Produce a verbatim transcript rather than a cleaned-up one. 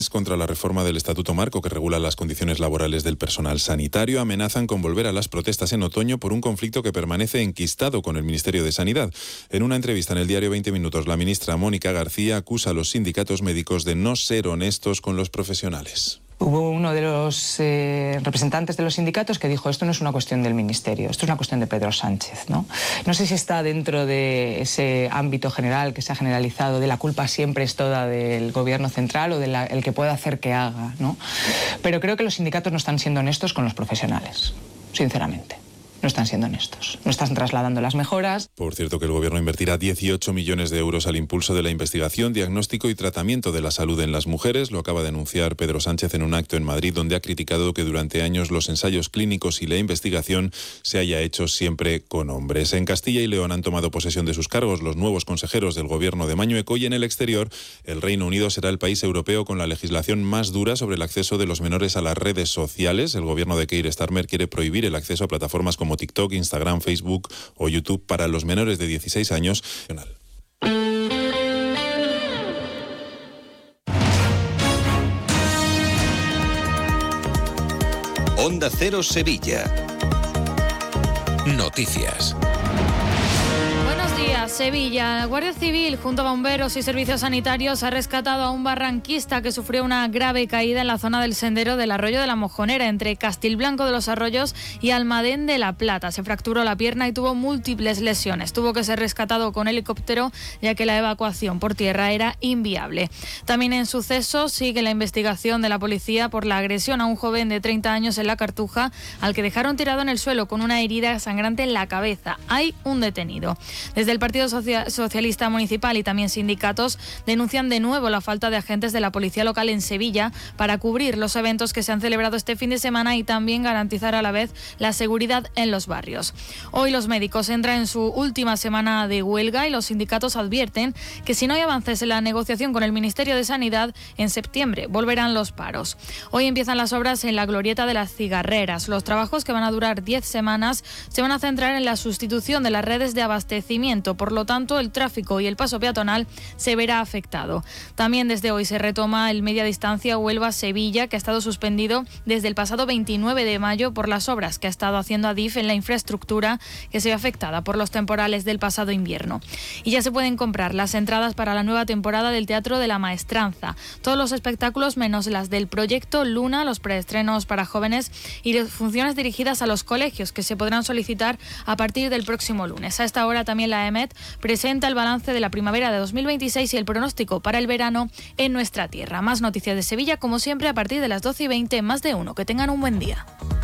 Contra la reforma del Estatuto Marco que regula las condiciones laborales del personal sanitario amenazan con volver a las protestas en otoño por un conflicto que permanece enquistado con el Ministerio de Sanidad. En una entrevista en el diario veinte minutos, la ministra Mónica García acusa a los sindicatos médicos de no ser honestos con los profesionales. Hubo uno de los eh, representantes de los sindicatos que dijo: esto no es una cuestión del Ministerio, esto es una cuestión de Pedro Sánchez, ¿no? No sé si está dentro de ese ámbito general que se ha generalizado de la culpa siempre es toda del gobierno central o del el que pueda hacer que haga, ¿no? Pero creo que los sindicatos no están siendo honestos con los profesionales, sinceramente. No están siendo honestos, no están trasladando las mejoras. Por cierto, que el Gobierno invertirá dieciocho millones de euros al impulso de la investigación, diagnóstico y tratamiento de la salud en las mujeres. Lo acaba de anunciar Pedro Sánchez en un acto en Madrid, donde ha criticado que durante años los ensayos clínicos y la investigación se haya hecho siempre con hombres. En Castilla y León han tomado posesión de sus cargos los nuevos consejeros del Gobierno de Mañueco, y en el exterior el Reino Unido será el país europeo con la legislación más dura sobre el acceso de los menores a las redes sociales. El Gobierno de Keir Starmer quiere prohibir el acceso a plataformas como como TikTok, Instagram, Facebook o YouTube para los menores de dieciséis años. Onda Cero Sevilla. Noticias. Buenos días, Sevilla. La Guardia Civil, junto a bomberos y servicios sanitarios, ha rescatado a un barranquista que sufrió una grave caída en la zona del sendero del Arroyo de la Mojonera, entre Castilblanco de los Arroyos y Almadén de la Plata. Se fracturó la pierna y tuvo múltiples lesiones. Tuvo que ser rescatado con helicóptero, ya que la evacuación por tierra era inviable. También en suceso sigue la investigación de la policía por la agresión a un joven de treinta años en La Cartuja, al que dejaron tirado en el suelo con una herida sangrante en la cabeza. Hay un detenido. Desde el Partido Socialista Municipal y también sindicatos denuncian de nuevo la falta de agentes de la Policía Local en Sevilla para cubrir los eventos que se han celebrado este fin de semana y también garantizar a la vez la seguridad en los barrios. Hoy los médicos entran en su última semana de huelga y los sindicatos advierten que si no hay avances en la negociación con el Ministerio de Sanidad, en septiembre volverán los paros. Hoy empiezan las obras en la glorieta de las Cigarreras. Los trabajos, que van a durar diez semanas, se van a centrar en la sustitución de las redes de abastecimiento. Por lo tanto, el tráfico y el paso peatonal se verá afectado. También desde hoy se retoma el media distancia Huelva-Sevilla, que ha estado suspendido desde el pasado veintinueve de mayo por las obras que ha estado haciendo Adif en la infraestructura, que se ve afectada por los temporales del pasado invierno. Y ya se pueden comprar las entradas para la nueva temporada del Teatro de la Maestranza. Todos los espectáculos menos las del proyecto Luna, los preestrenos para jóvenes y las funciones dirigidas a los colegios, que se podrán solicitar a partir del próximo lunes. A esta hora también la E M E T presenta el balance de la primavera de dos mil veintiséis y el pronóstico para el verano en nuestra tierra. Más noticias de Sevilla, como siempre, a partir de las doce y veinte, más de uno. Que tengan un buen día.